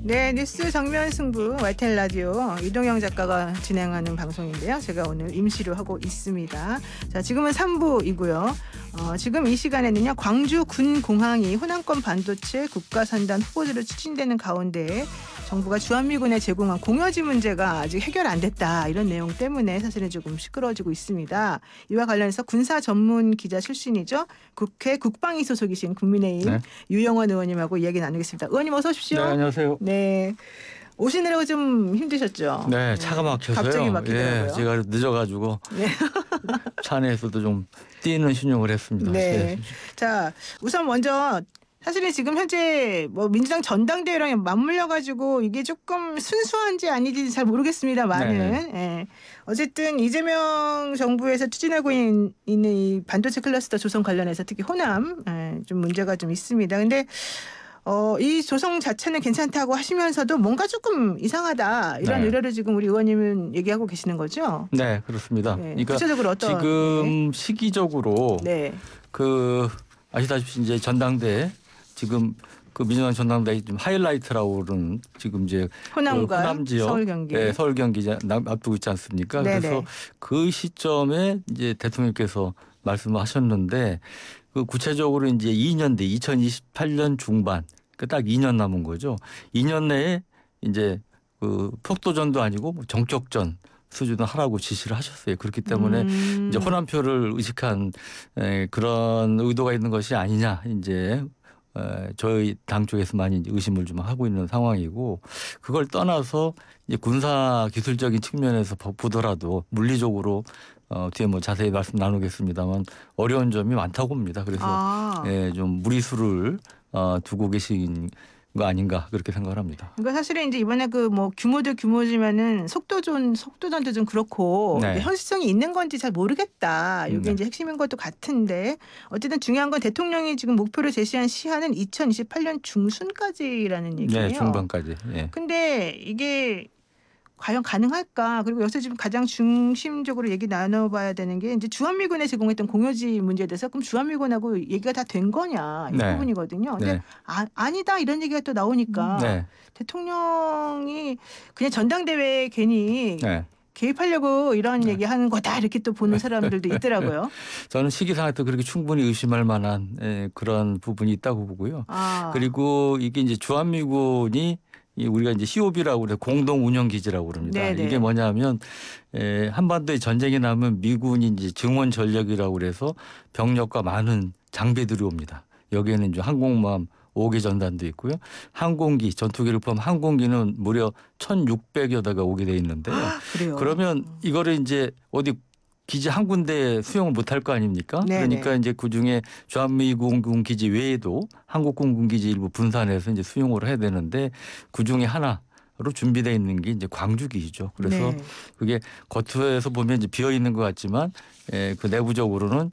네, 뉴스 정면 승부 YTN 라디오 이동영 작가가 진행하는 방송인데요. 제가 오늘 임시로 하고 있습니다. 자, 지금은 3부이고요. 지금 이 시간에는요, 광주 군공항이 호남권 반도체 국가산단 후보지로 추진되는 가운데 정부가 주한미군에 제공한 공여지 문제가 아직 해결 안 됐다, 이런 내용 때문에 사실은 조금 시끄러워지고 있습니다. 이와 관련해서 군사 전문 기자 출신이죠. 국회 국방위 소속이신 국민의힘 유영원 의원님하고 이야기 나누겠습니다. 의원님 어서 오십시오. 네, 안녕하세요. 네, 오시느라고 좀 힘드셨죠? 네, 차가 막혀서요. 갑자기 막히더라고요. 제가 늦어가지고 차 안에서도 좀 뛰는 신용을 했습니다. 네. 자, 우선 먼저 사실은 지금 현재 뭐 민주당 전당대회랑 맞물려 가지고 이게 조금 순수한지 아닌지 잘 모르겠습니다만은, 예. 어쨌든 이재명 정부에서 추진하고 있는 이 반도체 클러스터 조성 관련해서 특히 호남, 좀 문제가 좀 있습니다. 근데 이 조성 자체는 괜찮다고 하시면서도 뭔가 조금 이상하다, 이런 의뢰를 지금 우리 의원님은 얘기하고 계시는 거죠? 네, 그렇습니다. 네. 그러니까 구체적으로 어떤 지금 시기적으로 아시다시피 이제 전당대 지금 그 민주당 전당대회 좀 하이라이트라고 그러는 지금 이제 호남과 호남 지역, 서울 경기, 서울 경기 앞두고 있지 않습니까? 네네. 그래서 그 시점에 이제 대통령께서 말씀하셨는데 그 구체적으로 이제 2년 뒤 2028년 중반, 그 딱 2년 남은 거죠. 2년 내에 이제 그 속도전도 아니고 뭐 정격전 수준을 하라고 지시를 하셨어요. 그렇기 때문에 이제 호남표를 의식한 그런 의도가 있는 것이 아니냐, 이제 저희 당 쪽에서 많이 의심을 좀 하고 있는 상황이고, 그걸 떠나서 이제 군사 기술적인 측면에서 보더라도 물리적으로 뒤에 뭐 자세히 말씀 나누겠습니다만 어려운 점이 많다고 봅니다. 그래서 좀 무리수를 두고 계신 거 아닌가, 그렇게 생각을 합니다. 그러니까 사실은 이제 이번에 그 뭐 규모도 규모지만은 속도전도 좀 그렇고 현실성이 있는 건지 잘 모르겠다, 이게 이제 핵심인 것도 같은데, 어쨌든 중요한 건 대통령이 지금 목표를 제시한 시한은 2028년 중순까지라는 얘기예요. 네, 중반까지. 근데 이게 과연 가능할까? 그리고 여기서 지금 가장 중심적으로 얘기 나눠봐야 되는 게 이제 주한미군에 제공했던 공여지 문제에 대해서 그럼 주한미군하고 얘기가 다 된 거냐, 이 부분이거든요. 근데 아니다, 이런 얘기가 또 나오니까 대통령이 그냥 전당대회에 괜히 개입하려고 이런 얘기하는 거다, 이렇게 또 보는 사람들도 있더라고요. 저는 시기상에도 그렇게 충분히 의심할 만한 그런 부분이 있다고 보고요. 그리고 이게 이제 주한미군이 우리가 이제 COB라고 그래, 공동 운영 기지라고 그럽니다. 네네. 이게 뭐냐면 한반도에 전쟁이 나면 미군이 이제 증원 전력이라고 그래서 병력과 많은 장비들이 옵니다. 여기에는 이제 항공모함 5개 전단도 있고요. 항공기, 전투기를 포함 항공기는 무려 1,600여 대가 오게 돼 있는데요. 그래요? 그러면 이거를 이제 어디 기지 한 군데 수용을 못할 거 아닙니까? 그러니까 이제 그중에 주한미군 기지 외에도 한국공군 기지 일부 분산해서 이제 수용을 해야 되는데, 그중에 하나로 준비되어 있는 게 이제 광주 기지죠. 그래서 그게 겉에서 보면 이제 비어 있는 것 같지만 그 내부적으로는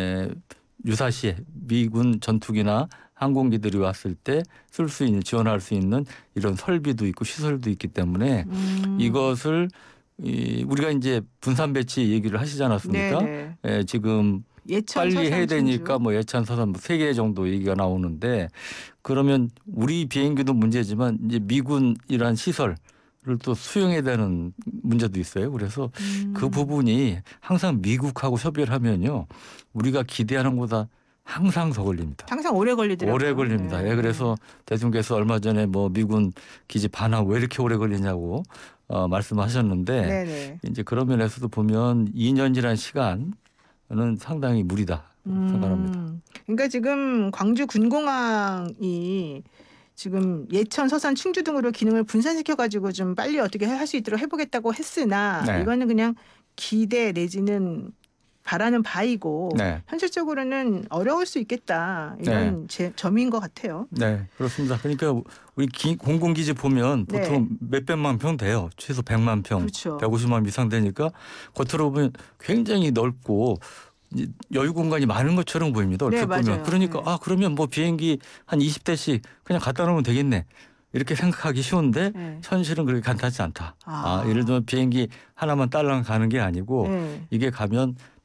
유사시에 미군 전투기나 항공기들이 왔을 때 쓸 수 있는, 지원할 수 있는 이런 설비도 있고 시설도 있기 때문에 이것을 우리가 이제 분산 배치 얘기를 하시지 않았습니까? 지금 빨리 해야 되니까 뭐 예천, 서산 3개 정도 얘기가 나오는데, 그러면 우리 비행기도 문제지만 이제 미군이란 시설을 또 수용해야 되는 문제도 있어요. 그래서 그 부분이 항상 미국하고 협의를 하면요, 우리가 기대하는 것보다 항상 더 걸립니다. 항상 오래 걸리더라고요. 오래 걸립니다. 그래서 대통령께서 얼마 전에 뭐 미군 기지 반환 왜 이렇게 오래 걸리냐고 말씀하셨는데, 이제 그런 면에서도 보면 2년이라는 시간은 상당히 무리다 생각합니다. 그러니까 지금 광주 군공항이 지금 예천, 서산, 충주 등으로 기능을 분산시켜가지고 좀 빨리 어떻게 할 수 있도록 해보겠다고 했으나 이거는 그냥 기대 내지는 바라는 바이고 현실적으로는 어려울 수 있겠다, 이런 점인 것 같아요. 네, 그렇습니다. 그러니까 우리 공군기지 보면 보통 몇백만 평 돼요. 최소 100만 평, 150만 이상 되니까 겉으로 보면 굉장히 넓고 여유 공간이 많은 것처럼 보입니다. 얼핏 보면. 그러니까 그러면 뭐 비행기 한 20대씩 그냥 갖다 놓으면 되겠네, 이렇게 생각하기 쉬운데 현실은 그렇게 간단하지 않다. 예를 들면 비행기 하나만 딸랑 가는 게 아니고 이게 가면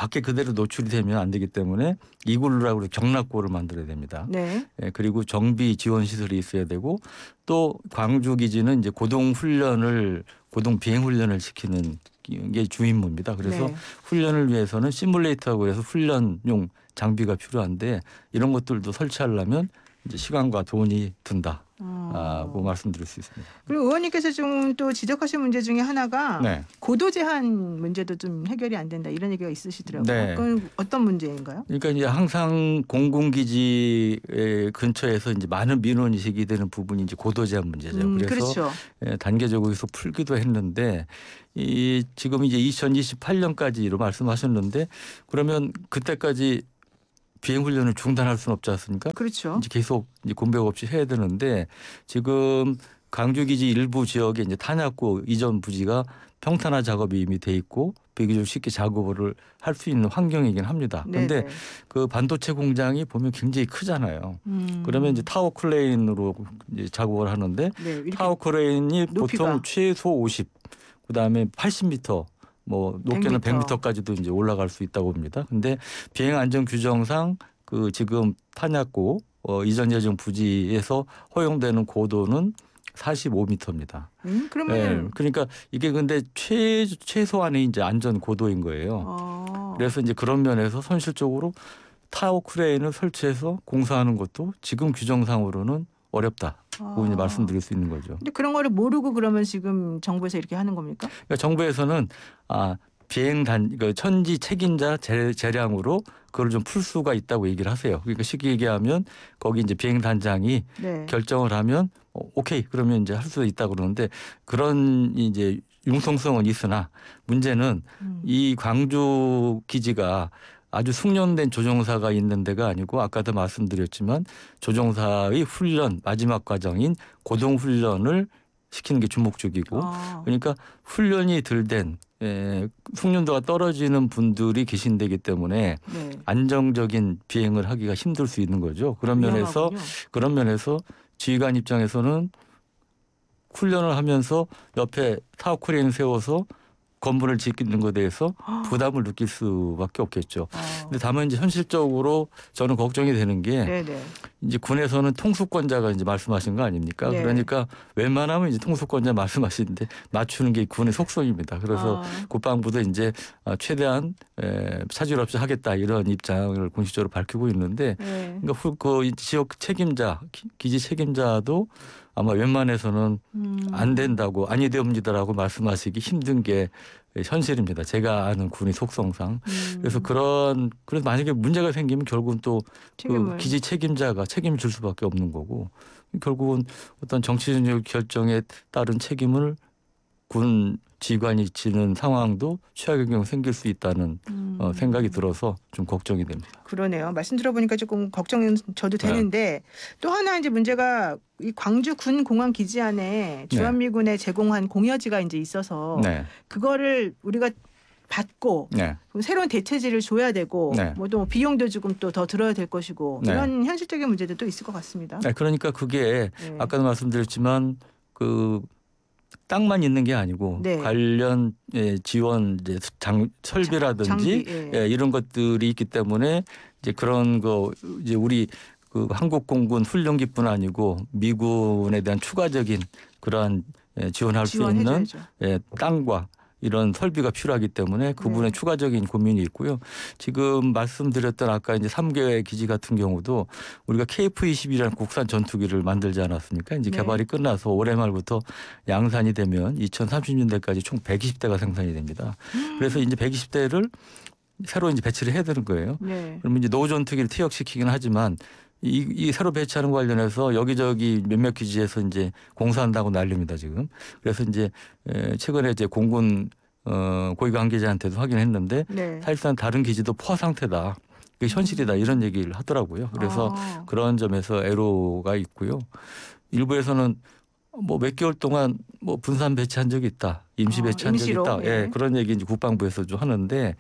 밖에 그대로 노출이 되면 안 되기 때문에 이글루라고 경락고를 만들어야 됩니다. 네. 예, 그리고 정비 지원 시설이 있어야 되고 또 광주 기지는 이제 고동 비행 훈련을 시키는 게 주임무입니다. 그래서 네. 훈련을 위해서는 시뮬레이터하고 해서 훈련용 장비가 필요한데 이런 것들도 설치하려면 이제 시간과 돈이 든다. 고 말씀드릴 수 있습니다. 그리고 의원님께서 좀 또 지적하신 문제 중에 하나가 네. 고도 제한 문제도 좀 해결이 안 된다 이런 얘기가 있으시더라고요. 네. 그건 어떤 문제인가요? 그러니까 이제 항상 공군기지 근처에서 이제 많은 민원이 제기되는 부분이 이제 고도 제한 문제죠. 그래서 그렇죠. 단계적으로 해서 풀기도 했는데 지금 이제 2028년까지로 말씀하셨는데 그러면 그때까지 비행 훈련을 중단할 수는 없지 않습니까? 그렇죠. 이제 계속 이제 공백 없이 해야 되는데 지금 광주기지 일부 지역에 이제 탄약고 이전 부지가 평탄화 작업이 이미 돼 있고 비교적 쉽게 작업을 할 수 있는 환경이긴 합니다. 그런데 그 반도체 공장이 보면 굉장히 크잖아요. 그러면 이제 타워 크레인으로 이제 작업을 하는데 타워 크레인이 높이가. 보통 최소 50, 그다음에 80m. 뭐 높게는 100m까지도 이제 올라갈 수 있다고 봅니다. 근데 비행 안전 규정상 그 지금 탄약고 이전 예정 부지에서 허용되는 고도는 45m입니다. 그러면 네, 그러니까 이게 근데 최소한의 이제 안전 고도인 거예요. 그래서 이제 그런 면에서 현실적으로 타워 크레인을 설치해서 공사하는 것도 지금 규정상으로는 어렵다. 이제 말씀드릴 수 있는 거죠. 근데 그런 거를 모르고 그러면 지금 정부에서 이렇게 하는 겁니까? 그러니까 정부에서는 천지 책임자 재량으로 그걸 좀 풀 수가 있다고 얘기를 하세요. 그러니까 쉽게 얘기하면 거기 이제 비행 단장이 결정을 하면 오케이 그러면 이제 할 수 있다 그러는데 그런 이제 융통성은 있으나 문제는 이 광주 기지가 아주 숙련된 조종사가 있는 데가 아니고 아까도 말씀드렸지만 조종사의 훈련 마지막 과정인 고동 훈련을 시키는 게 주목적이고 그러니까 훈련이 덜 된 숙련도가 떨어지는 분들이 계신데기 때문에 안정적인 비행을 하기가 힘들 수 있는 거죠. 그런 면에서 지휘관 입장에서는 훈련을 하면서 옆에 타워 크레인을 세워서 건물을 짓는 것에 대해서 부담을 느낄 수밖에 없겠죠. 근데 다만 이제 현실적으로 저는 걱정이 되는 게 이제 군에서는 통수권자가 이제 말씀하신 거 아닙니까? 그러니까 웬만하면 이제 통수권자 말씀하시는데 맞추는 게 군의 속성입니다. 그래서 국방부도 이제 최대한 차질 없이 하겠다 이런 입장을 공식적으로 밝히고 있는데 그러니까 그 지역 책임자, 기지 책임자도 아마 웬만해서는 안 된다고 아니 되옵니다라고 말씀하시기 힘든 게 현실입니다. 제가 아는 군의 속성상. 그래서 만약에 문제가 생기면 결국은 또 그 기지 책임자가 책임질 수밖에 없는 거고 결국은 어떤 정치적 결정에 따른 책임을 군 지휘관이 지는 상황도 최악의 경우 생길 수 있다는 생각이 들어서 좀 걱정이 됩니다. 그러네요. 말씀 들어보니까 조금 걱정은 저도 되는데 또 하나 이제 문제가 이 광주 군 공항 기지 안에 주한미군에 제공한 공여지가 이제 있어서 그거를 우리가 받고 새로운 대체지를 줘야 되고 뭐 또 비용도 조금 또 더 들어야 될 것이고 이런 현실적인 문제도 또 있을 것 같습니다. 그러니까 그게 아까도 말씀드렸지만 그 땅만 있는 게 아니고 관련 지원 이제 설비라든지 이런 것들이 있기 때문에 이제 그런 거 이제 우리 그 한국공군 훈련기뿐 아니고 미군에 대한 추가적인 그러한 지원할 수 있는 땅과 이런 설비가 필요하기 때문에 그분의 추가적인 고민이 있고요. 지금 말씀드렸던 아까 이제 3개 기지 같은 경우도 우리가 KF-21이라는 국산 전투기를 만들지 않았습니까? 이제 개발이 끝나서 올해 말부터 양산이 되면 2030년대까지 총 120대가 생산이 됩니다. 그래서 이제 120대를 새로 이제 배치를 해야 되는 거예요. 그러면 이제 노후 전투기를 퇴역시키긴 하지만 이 새로 배치하는 관련해서 여기저기 몇몇 기지에서 이제 공사한다고 난립니다 지금. 그래서 이제 최근에 이제 공군 고위 관계자한테도 확인했는데 사실상 다른 기지도 포화 상태다. 그게 현실이다 이런 얘기를 하더라고요. 그래서 그런 점에서 애로가 있고요. 일부에서는 뭐 몇 개월 동안 뭐 분산 배치한 적이 있다. 임시 배치한 적이 있다. 그런 얘기 이제 국방부에서 좀 하는데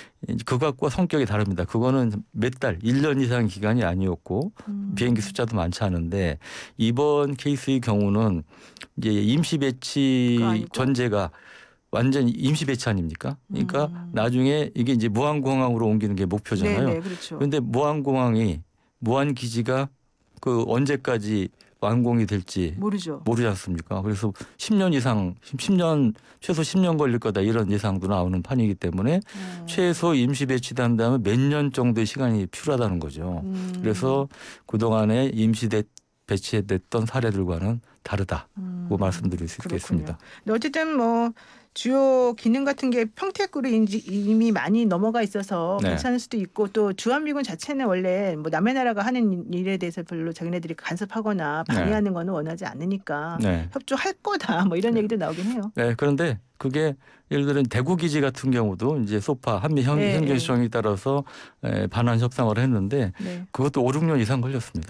그것과 성격이 다릅니다. 그거는 몇 달, 1년 이상 기간이 아니었고 비행기 숫자도 많지 않은데 이번 케이스의 경우는 이제 임시 배치 전제가 완전 임시 배치 아닙니까? 그러니까 나중에 이게 이제 무한공항으로 옮기는 게 목표잖아요. 네, 그렇죠. 그런데 무한 기지가 그 언제까지 완공이 될지 모르지 않습니까? 그래서 10년 이상, 10년 최소 10년 걸릴 거다 이런 예상도 나오는 판이기 때문에 최소 임시 배치된 다음에 몇 년 정도의 시간이 필요하다는 거죠. 그래서 그동안에 배치됐던 사례들과는 다르다고 말씀드릴 수 있겠습니다. 근데 어쨌든 뭐 주요 기능 같은 게 평택으로 이미 많이 넘어가 있어서 네. 괜찮을 수도 있고 또 주한미군 자체는 원래 뭐 남의 나라가 하는 일에 대해서 별로 자기네들이 간섭하거나 방해하는 거는 원하지 않으니까 협조할 거다 뭐 이런 얘기도 나오긴 해요. 네, 그런데 그게 예를 들어 대구 기지 같은 경우도 이제 소파 한미 현견 조정에 따라서 반환 협상을 했는데 그것도 5, 6년 이상 걸렸습니다.